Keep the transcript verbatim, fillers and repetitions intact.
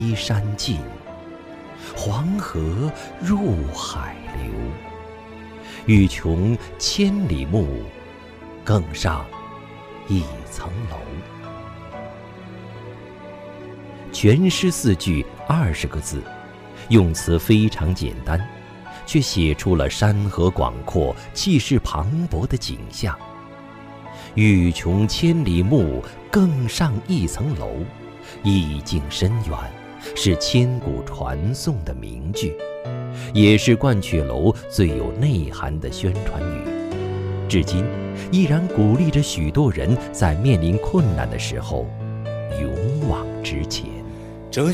依山尽，黄河入海流。欲穷千里目，更上一层楼。全诗四句二十个字，用词非常简单，却写出了山河广阔、气势磅礴的景象。欲穷千里目，更上一层楼，意境深远，是千古传颂的名句，也是鹳雀楼最有内涵的宣传语，至今依然鼓励着许多人在面临困难的时候勇往直前。